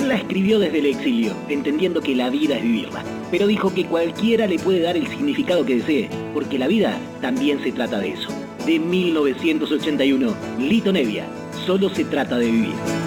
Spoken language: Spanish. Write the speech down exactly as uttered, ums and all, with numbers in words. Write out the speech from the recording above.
la escribió desde el exilio, entendiendo que la vida es vivirla. Pero dijo que cualquiera le puede dar el significado que desee, porque la vida también se trata de eso. De mil novecientos ochenta y uno, Lito Nebbia, Solo se trata de vivir.